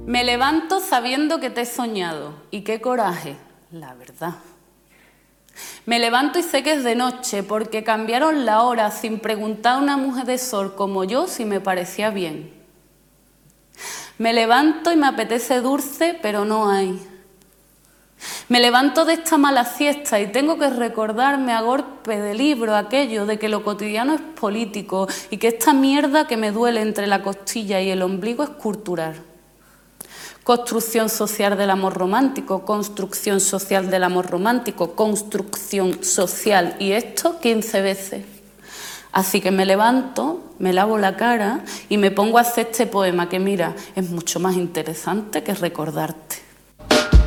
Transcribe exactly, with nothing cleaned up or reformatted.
Me levanto sabiendo que te he soñado. Y qué coraje, la verdad. Me levanto y sé que es de noche porque cambiaron la hora sin preguntar a una mujer de sol como yo si me parecía bien. Me levanto y me apetece dulce, pero no hay. Me levanto de esta mala siesta y tengo que recordarme a golpe de libro aquello de que lo cotidiano es político y que esta mierda que me duele entre la costilla y el ombligo es cultural. Construcción social del amor romántico, construcción social del amor romántico, construcción social, y esto quince veces. Así que me levanto, me lavo la cara y me pongo a hacer este poema que, mira, es mucho más interesante que recordarte.